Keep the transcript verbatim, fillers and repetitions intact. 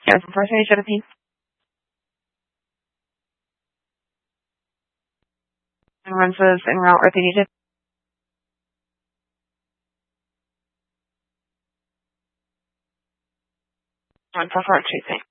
Yes, for twenty seventeen. And runs as en route or if they need it. One for front treatment.